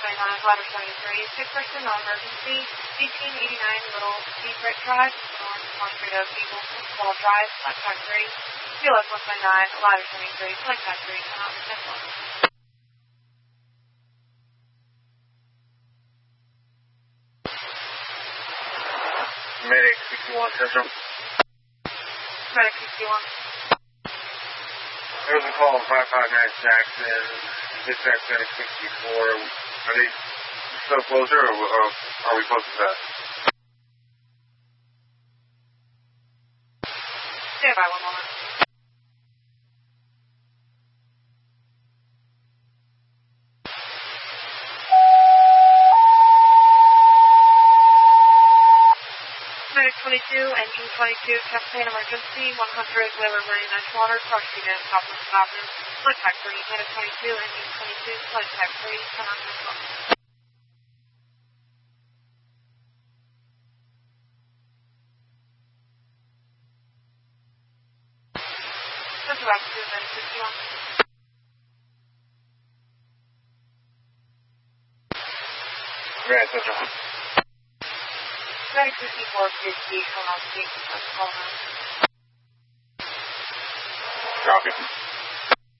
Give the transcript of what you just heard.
ladder 73, sick person, non-emergency, 1889 Little Secret Drive, north 23 of Eagle Wall Drive, select type 3, CLS 129, ladder 73, select type 3, turn on the next one. Medic 61 Central. Medic 61. There was a call on 559 Jackson, dispatch Medic 64. Are they still closer or are we close to that? Stand by one moment. Medic 22, engine 22, chest pain emergency, 100 Whaler Lane, Edgewater, Frosty Dam, Southwest Avenue, select type 3, Medic 22, engine 22, select type 3, turn on this one. This is about 2 Medic 61. Grand Central. Medic 54, 50, turn on the let's call them. Copy.